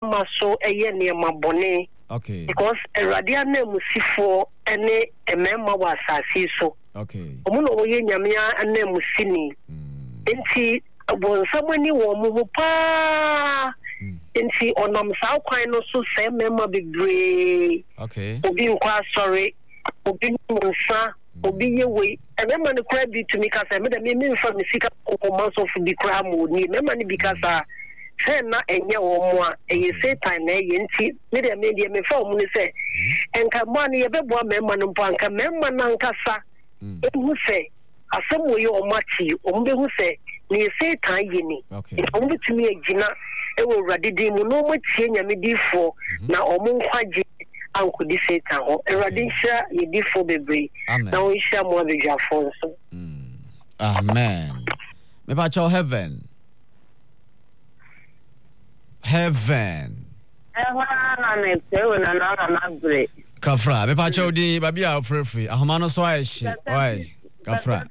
mema so eye niema bone. Okay. Because Radia name musifo ene emema wa asasi so. Okay. Omuno oye nyamia ene musini. Enti bonsamani wo mu pa. Enti onam sa kwan no so se mema bebre. Okay. Obi nkwa sorry. Obi nsa. Obi yewe. Emema ne kra bi to me ka se me de me mfa me sika kokoman so fu bi kra mo ni. Mema ni bikasa say na enye wo mo a eye Satan na eye nti me de me fa omu ni say enka mo ani ye beboa mema no mpo anka mema na nkasa ehu say asem wo ye omachi omu be hu say ni Satan ye ni omu bitumi agina ewo Awurade mu no mo tie nyame difo na omu nkwaje anko di Satan ho Awurade sha ye difo bebre na wo sha mo abejafo so amen me ba cho heaven Kafra, me pa cho di babi a free. Ahoma no so aishi. Oi, Kafra.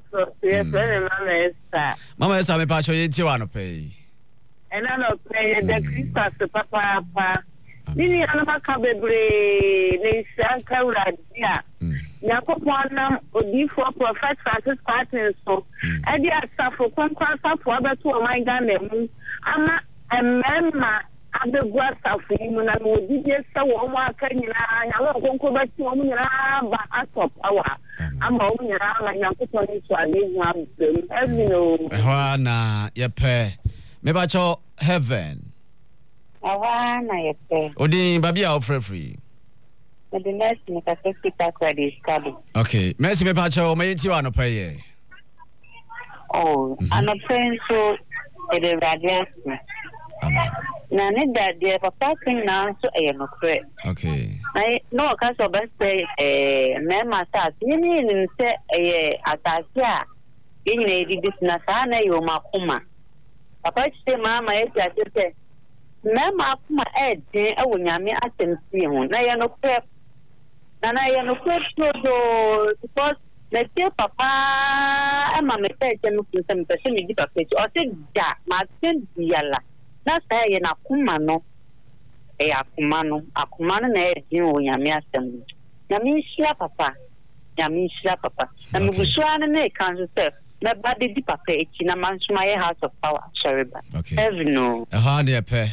Mama Esther me pa cho ye ti wa no pay. Ena no pay the Christmas papa. Nini anama ka bebre ne sanka uradia. Yakopon nam odifo prophet Francis Martin so. Edi asafo kwankwa asafo abeto o my Ghana mu. Ama emema abegwa safi mu na odije se wo mo aka nyina nyawo konko bati wo nyina ba atop awa ama wo nyina na yakopon ni so ade hu abem evino ehwa na yepe me ba cho heaven awa na yepe odin babi a ofrefree the next me ka safety password is card. Okay, merci me pa cho me ti wa no pay. Oh, I'm a friend so the radius. Na ne da papa kin na so no kre. Okay. No ka so best say me masa ni se atase a yin na di business na yo makoma. Papa say mama e say me makoma e din e wo nyame asemsi ho na ye no kre. Na ye no kre do because let's say papa e mama say no kin se me di papa o say ja ma sen diala. Na say na kuma no akuma no na edin o nyame asem nyame hia papa na me busua na kan so say na ba di papa echi na mansuma ye house of power soreba heaven no ha de pe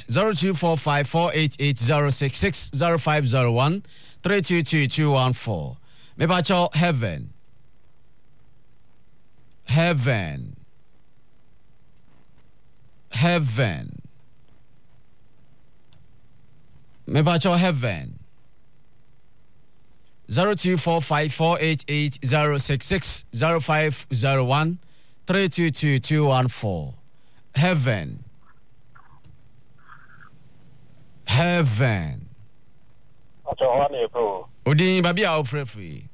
0245488066 0501 322214 me ba cho heaven me ba cho heaven 0245488066 0501 322214 heaven ato wani ko odin babi a ofrefree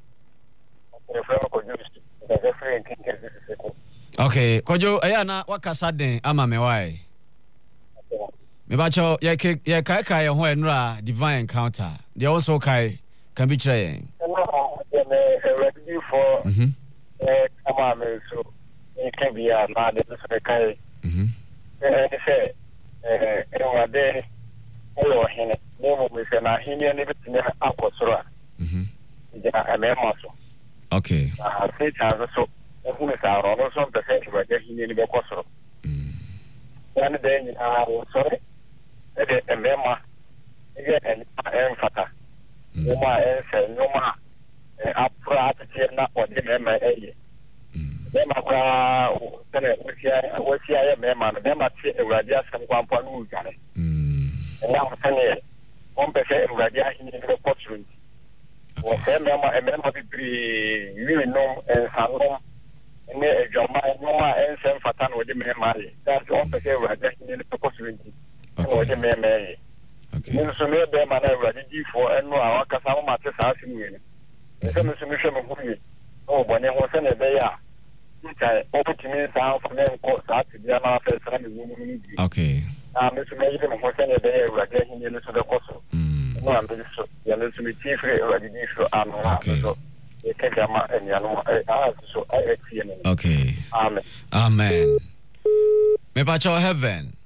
okay kojo ayana wakasa den ama me wai me ba cho ye kai ho enra divine encounter they also kai can be trying ready for ama me so it can be a na de so kai say wade o hene mo me se na hene ne bitine akosoro ja amema so okay say ta so who is our no so the say wade hene ne be kosoro and then sorry the amema and fata Noma ense noma apra atie na ode mema eye mema kwa tene wosia ye mema no mema tie Awurade asem kwampa no ugare na tene on pese Awurade ahini ne opportunity wo se mema bibri wi no ensanom ne ejoma noma ense mfata no ode mema ye that on pese Awurade ahini ne opportunity ode mema ye okay so me be man Awurade di for eno a wakasa mo mate saa sinuwe ne se me so me hwe me huye o bone ho se ne be ya nta opportunity saa for ne ko saa ti dia na fa sra me wo mu ni di okay me so me yire me ho se ne be ya Awurade hinye ne so de koso no am be so ya ne so me ti fre Awurade di so anu so e ke kama eniano so I see ne okay amen me pa cho heaven